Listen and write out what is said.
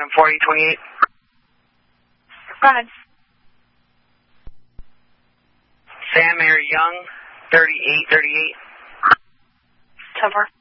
4828. Go ahead. Sam Mary Young, 3838. Over.